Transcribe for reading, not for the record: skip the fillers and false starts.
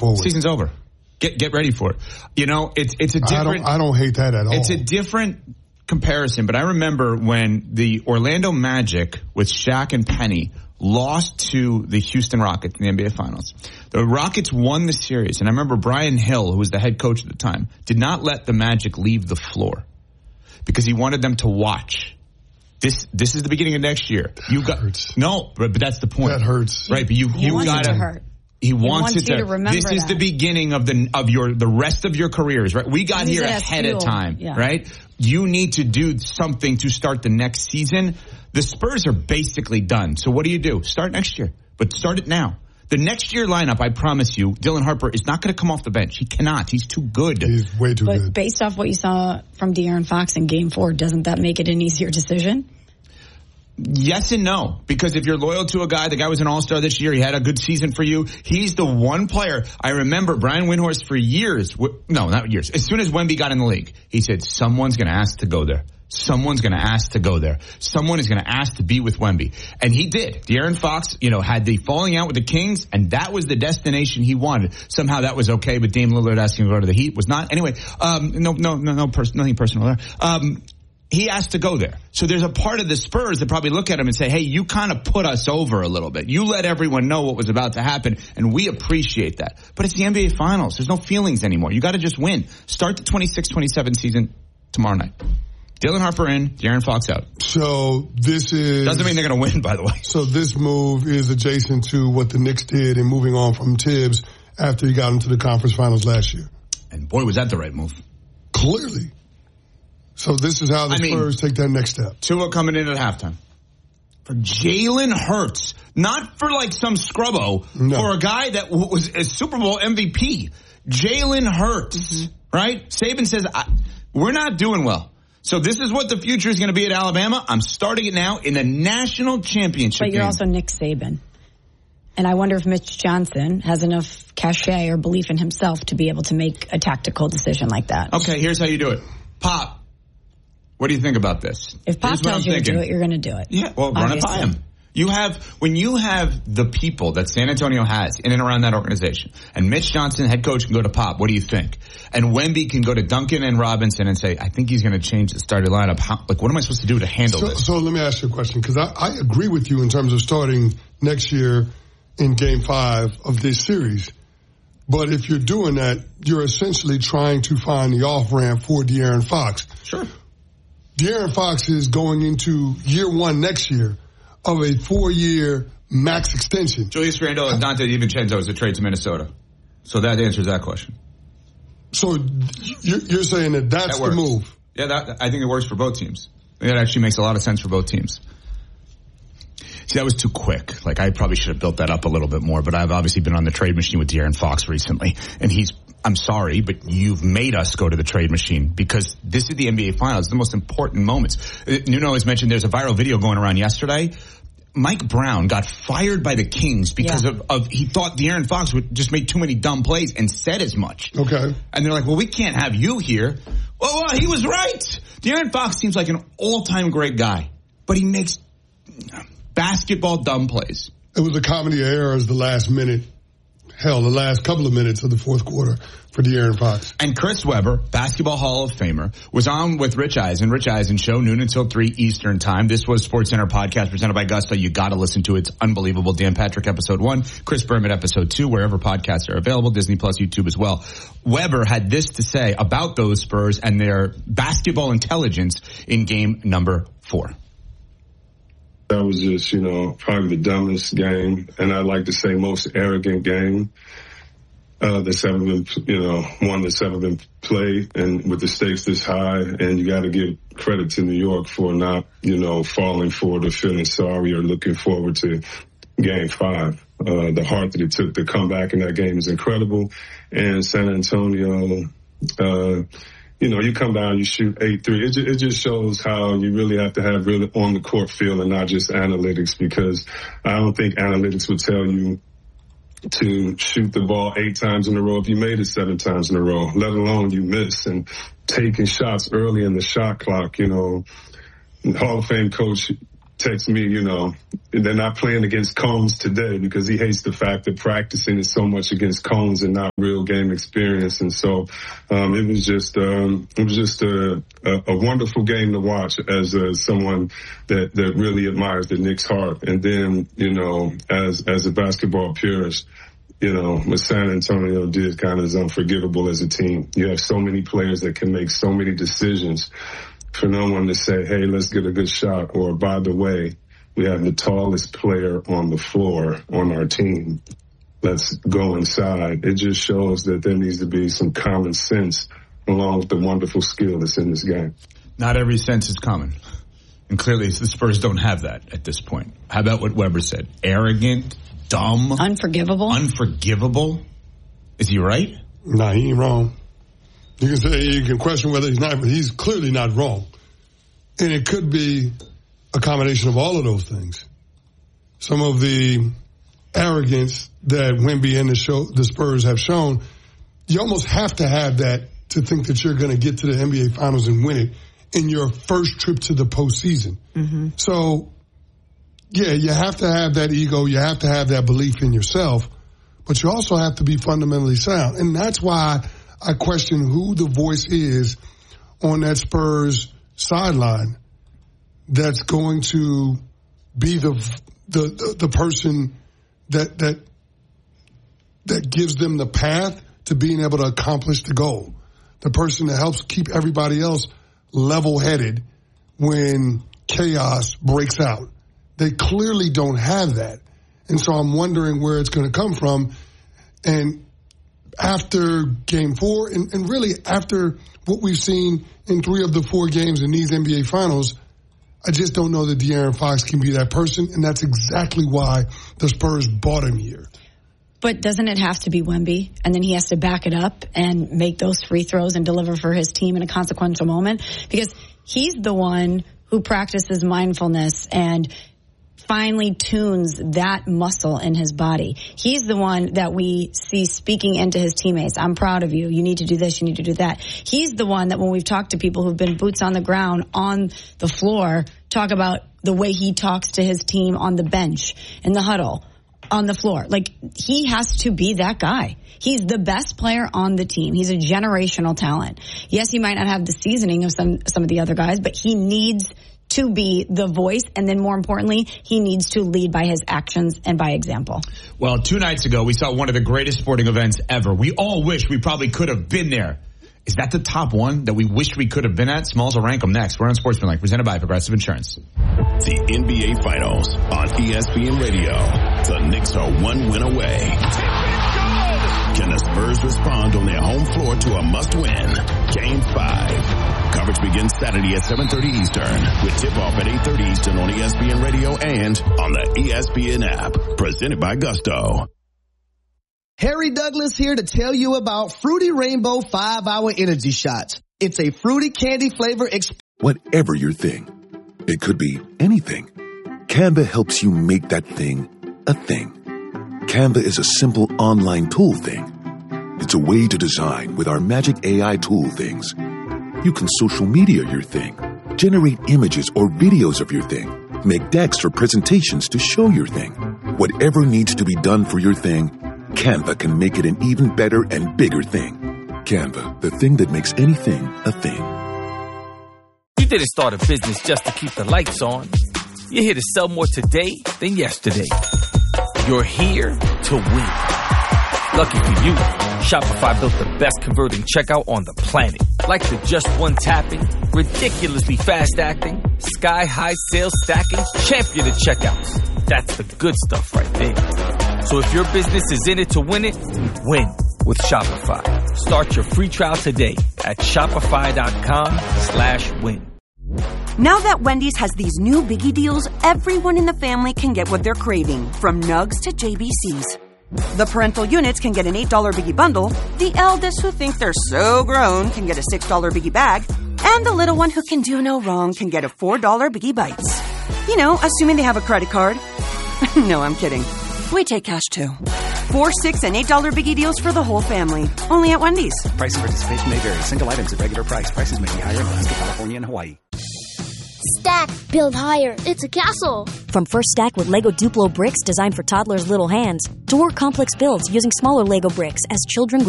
forward. Season's over. Get ready for it. You know, it's a different. I don't hate that at all. It's a different comparison, but I remember when the Orlando Magic with Shaq and Penny lost to the Houston Rockets in the NBA Finals. The Rockets won the series, and I remember Brian Hill, who was the head coach at the time, did not let the Magic leave the floor because he wanted them to watch. This is the beginning of next year. Hurts. No, but that's the point. That hurts. Right, but you got to hurt. He wants you to remember this is the beginning of the rest of your careers, right? We got here ahead of time, right? You need to do something to start the next season. The Spurs are basically done. So what do? Start next year, but start it now. The next year lineup, I promise you, Dylan Harper is not going to come off the bench. He cannot. He's too good. He's way too good. But based off what you saw from De'Aaron Fox in Game 4, doesn't that make it an easier decision? Yes and no, because if you're loyal to a guy, the guy was an all-star this year. He had a good season for you. He's the one player. I remember Brian Windhorst for years. No, not years. As soon as Wemby got in the league, he said, someone's going to ask to go there. Someone's going to ask to go there. Someone is going to ask to be with Wemby. And he did. De'Aaron Fox, had the falling out with the Kings, and that was the destination he wanted. Somehow that was okay, but Dame Lillard asking to go to the Heat was not. Anyway, nothing personal there. He asked to go there. So there's a part of the Spurs that probably look at him and say, hey, you kind of put us over a little bit. You let everyone know what was about to happen, and we appreciate that. But it's the NBA Finals. There's no feelings anymore. You got to just win. Start the 26-27 season tomorrow night. Dylan Harper in, De'Aaron Fox out. So this is... Doesn't mean they're going to win, by the way. So this move is adjacent to what the Knicks did in moving on from Tibbs after he got into the conference finals last year. And boy, was that the right move. Clearly. So this is how the Spurs take that next step. Tua coming in at halftime. For Jalen Hurts. Not for like some scrubbo. No. For a guy that was a Super Bowl MVP. Jalen Hurts. Right? Saban says, we're not doing well. So this is what the future is going to be at Alabama. I'm starting it now in the national championship But you're also Nick Saban. And I wonder if Mitch Johnson has enough cachet or belief in himself to be able to make a tactical decision like that. Okay, here's how you do it. Pop, what do you think about this? If Pop tells you to do it, you're going to do it. Yeah, well, run it by him. When you have the people that San Antonio has in and around that organization, and Mitch Johnson, head coach, can go to Pop, what do you think? And Wemby can go to Duncan and Robinson and say, I think he's going to change the starting lineup. What am I supposed to do to handle this? So let me ask you a question, because I agree with you in terms of starting next year in Game 5 of this series. But if you're doing that, you're essentially trying to find the off-ramp for De'Aaron Fox. Sure. De'Aaron Fox is going into year 1 next year of a 4-year max extension. Julius Randle and Dante DiVincenzo is a trade to Minnesota. So that answers that question. So you're saying that's the move? Yeah, I think it works for both teams. I think that actually makes a lot of sense for both teams. See, that was too quick. Like, I probably should have built that up a little bit more, but I've obviously been on the trade machine with De'Aaron Fox recently, and I'm sorry, but you've made us go to the trade machine because this is the NBA Finals, the most important moments. Nuno has mentioned there's a viral video going around yesterday. Mike Brown got fired by the Kings because of he thought De'Aaron Fox would just make too many dumb plays and said as much. Okay. And they're like, well, we can't have you here. Well, he was right. De'Aaron Fox seems like an all-time great guy, but he makes basketball dumb plays. It was a comedy of errors the last couple of minutes of the fourth quarter for De'Aaron Fox. And Chris Webber, Basketball Hall of Famer, was on with Rich Eisen. Rich Eisen Show, noon until 3 Eastern Time. This was SportsCenter podcast presented by Gusto. You got to listen to it. It's unbelievable. Dan Patrick, episode 1. Chris Berman, episode 2, wherever podcasts are available. Disney Plus, YouTube as well. Webber had this to say about those Spurs and their basketball intelligence in game number 4. That was just, probably the dumbest game, and I'd like to say most arrogant game that's ever been, one that's ever been played, and with the stakes this high. And you got to give credit to New York for not, falling forward or feeling sorry or looking forward to Game 5. The heart that it took to come back in that game is incredible. And San Antonio, you come down, you shoot 8-3. It just shows how you really have to have really on the court feel and not just analytics, because I don't think analytics would tell you to shoot the ball 8 times in a row if you made it 7 times in a row, let alone you miss, and taking shots early in the shot clock. Hall of Fame coach texts me, they're not playing against cones today because he hates the fact that practicing is so much against cones and not real game experience. And so it was just a wonderful game to watch as someone that really admires the Knicks' heart. And then, as a basketball purist, what San Antonio did kind of is unforgivable as a team. You have so many players that can make so many decisions for no one to say, hey, let's get a good shot, or by the way, we have the tallest player on the floor on our team. Let's go inside. It just shows that there needs to be some common sense along with the wonderful skill that's in this game. Not every sense is common. And clearly the Spurs don't have that at this point. How about what Weber said? Arrogant, dumb. Unforgivable. Is he right? Nah, he ain't wrong. You can question whether he's not, but he's clearly not wrong. And it could be a combination of all of those things. Some of the arrogance that Wemby and the Spurs have shown, you almost have to have that to think that you're going to get to the NBA Finals and win it in your first trip to the postseason. Mm-hmm. So, yeah, you have to have that ego. You have to have that belief in yourself. But you also have to be fundamentally sound. And that's why I question who the voice is on that Spurs sideline that's going to be the person that gives them the path to being able to accomplish the goal. The person that helps keep everybody else level-headed when chaos breaks out. They clearly don't have that. And so I'm wondering where it's going to come from. And after Game 4, and really after what we've seen in 3 of the 4 games in these NBA Finals, I just don't know that De'Aaron Fox can be that person, and that's exactly why the Spurs bought him here. But doesn't it have to be Wemby? And then he has to back it up and make those free throws and deliver for his team in a consequential moment? Because he's the one who practices mindfulness and finally tunes that muscle in his body. He's the one that we see speaking into his teammates. I'm proud of you. You need to do this. You need to do that. He's the one that when we've talked to people who've been boots on the ground on the floor, talk about the way he talks to his team on the bench, in the huddle, on the floor. Like, he has to be that guy. He's the best player on the team. He's a generational talent. Yes, he might not have the seasoning of some of the other guys, but he needs to be the voice, and then more importantly, he needs to lead by his actions and by example. Well, 2 nights ago, we saw one of the greatest sporting events ever. We all wish we probably could have been there. Is that the top one that we wish we could have been at? Smalls will rank them next. We're on Sportsmanlike, presented by Progressive Insurance. The NBA Finals on ESPN Radio. The Knicks are 1 win away. Can the Spurs respond on their home floor to a must-win? Game 5. Coverage begins Saturday at 7:30 Eastern with tip-off at 8:30 Eastern on ESPN Radio and on the ESPN app. Presented by Gusto. Harry Douglas here to tell you about Fruity Rainbow 5-Hour Energy Shots. It's a fruity candy flavor. Whatever your thing, it could be anything. Canva helps you make that thing a thing. Canva is a simple online tool thing. It's a way to design with our magic AI tool things. You can social media your thing, generate images or videos of your thing, make decks or presentations to show your thing. Whatever needs to be done for your thing, Canva can make it an even better and bigger thing. Canva, the thing that makes anything a thing. You didn't start a business just to keep the lights on. You're here to sell more today than yesterday. You're here to win. Lucky for you, Shopify built the best converting checkout on the planet. Like the just one tapping, ridiculously fast acting, sky-high sales stacking, champion of checkouts. That's the good stuff right there. So if your business is in it to win it, win with Shopify. Start your free trial today at shopify.com/win. Now that Wendy's has these new biggie deals, everyone in the family can get what they're craving, from Nugs to JBC's. The parental units can get an $8 biggie bundle, the eldest who think they're so grown can get a $6 biggie bag, and the little one who can do no wrong can get a $4 biggie bites. You know, assuming they have a credit card. No, I'm kidding. We take cash too. $4, $6, and $8 biggie deals for the whole family. Only at Wendy's. Price and participation may vary. Single items at regular price. Prices may be higher in Alaska, California, and Hawaii. Stack, build higher. It's a castle. From first stack with Lego Duplo bricks designed for toddlers' little hands to more complex builds using smaller Lego bricks as children grow